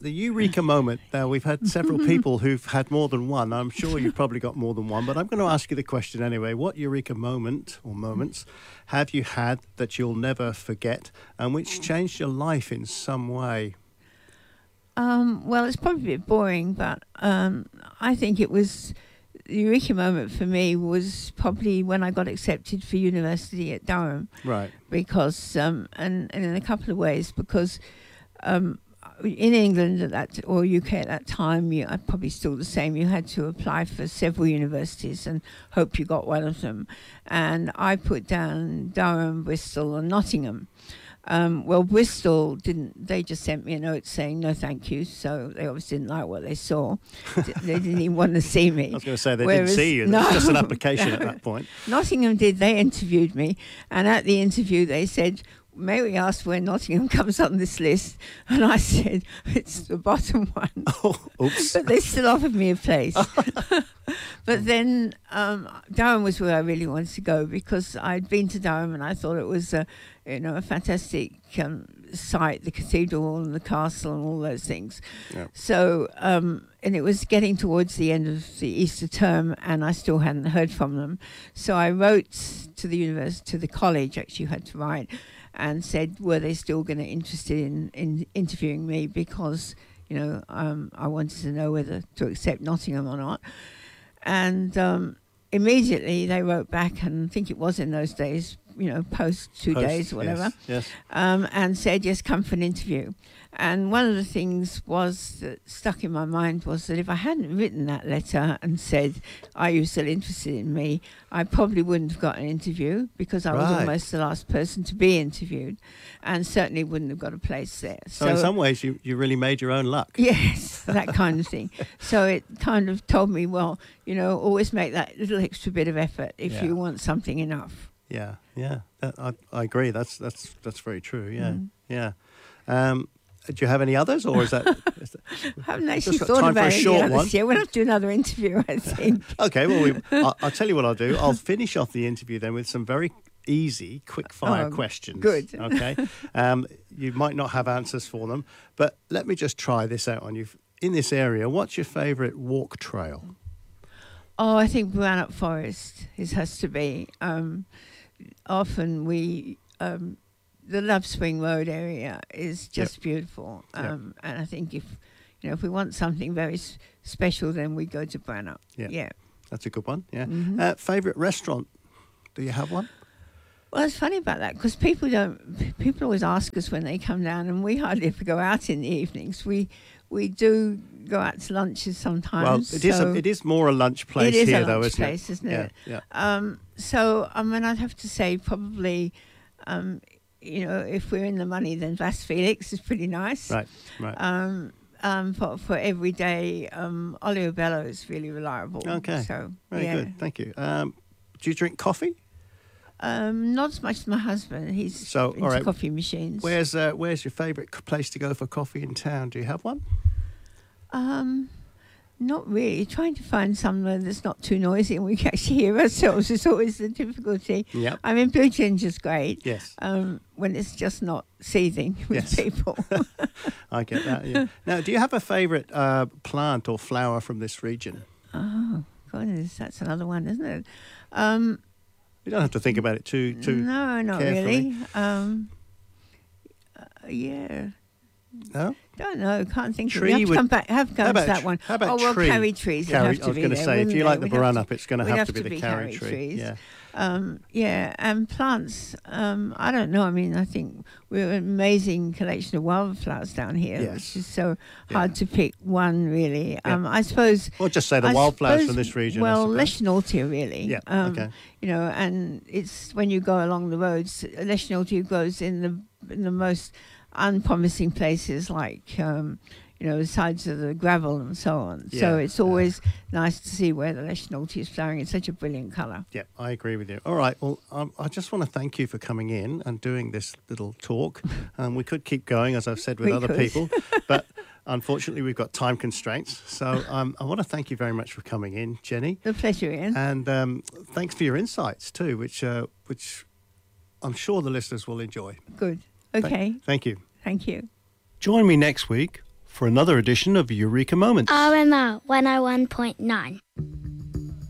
the eureka moment. Now, we've had several people who've had more than one. I'm sure you've probably got more than one, but I'm going to ask you the question anyway. What eureka moment or moments have you had that you'll never forget and which changed your life in some way? Well, it's probably a bit boring, but I think it was the eureka moment for me was probably when I got accepted for university at Durham. Right. Because, and in a couple of ways, because in England or UK at that time, probably still the same, you had to apply for several universities and hope you got one of them. And I put down Durham, Bristol and Nottingham. Well, Bristol didn't, they just sent me a note saying no thank you, so they obviously didn't like what they saw. They didn't even want to see me. I was going to say they didn't see you. That's just an application at that point. Nottingham did. They interviewed me, and at the interview they said, may we ask where Nottingham comes on this list? And I said, it's the bottom one. Oh, oops. But they still offered me a place. But then Durham was where I really wanted to go because I'd been to Durham and I thought it was a fantastic site, the cathedral and the castle and all those things. Yeah. So, and it was getting towards the end of the Easter term and I still hadn't heard from them. So I wrote to the university, to the college, actually had to write, and said, were they still going to interested in interviewing me because, I wanted to know whether to accept Nottingham or not. And immediately they wrote back, and I think it was in those days, post 2 days or whatever, yes. And said, yes, come for an interview. And one of the things that stuck in my mind was that if I hadn't written that letter and said, are you still interested in me, I probably wouldn't have got an interview because I was almost the last person to be interviewed and certainly wouldn't have got a place there. So in some ways you really made your own luck. Yes, that kind of thing. So it kind of told me, well, always make that little extra bit of effort if you want something enough. Yeah. I agree. That's very true. Yeah, yeah. Do you have any others, or is that? I haven't actually thought about any others yet. We'll have to do another interview, I think. Okay, well, I'll tell you what I'll do. I'll finish off the interview then with some very easy, quick-fire questions. Good. Okay. You might not have answers for them, but let me just try this out on you. In this area, what's your favourite walk trail? Oh, I think Brannock Forest has to be. Often the Love Spring Road area is just beautiful. And I think if we want something very special, then we go to Brannock. Yeah. That's a good one. Yeah. Mm-hmm. Favourite restaurant? Do you have one? Well, it's funny about that because people always ask us when they come down, and we hardly ever go out in the evenings. We do go out to lunches sometimes. Well, it is more a lunch place here, though, isn't it? It is a lunch place, isn't it? Yeah. So, I'd have to say probably, if we're in the money, then Vas Felix is pretty nice. Right. For every day, Olio Bello is really reliable. Okay. So, very good. Thank you. Do you drink coffee? Not as much as my husband. He's into coffee machines. Where's your favourite place to go for coffee in town? Do you have one? Not really. Trying to find somewhere that's not too noisy and we can actually hear ourselves is always the difficulty. Yep. I mean, Blue Ginger's great. Yes. When it's just not seething with people. I get that, yeah. Now, do you have a favourite plant or flower from this region? Oh, goodness, that's another one, isn't it? You don't have to think about it too No, not carefully. really. Yeah. No? Don't know. Can't think of it. Tree You have to come to that one. How about tree? Carry trees. I was going to say, if you like the Brannock, it's going to have to be the carry tree. Trees. Yeah. And plants, I don't know. I mean, I think we're an amazing collection of wildflowers down here, which is so hard to pick one, really. I suppose... Well, just say the wildflowers from this region. Well, Leschnaultia, really. Yeah, okay. And it's when you go along the roads, Leschnaultia grows in the most unpromising places like the sides of the gravel and so on. So it's always nice to see where the Leschnaultia is flowering. It's such a brilliant colour. Yeah, I agree with you. All right, well, I just want to thank you for coming in and doing this little talk. We could keep going, as I've said with other people, but unfortunately we've got time constraints. So I want to thank you very much for coming in, Jenny. The pleasure, Ian. And thanks for your insights too, which I'm sure the listeners will enjoy. Good. Okay. Thank you. Thank you. Join me next week for for another edition of Eureka Moments. RMR 101.9.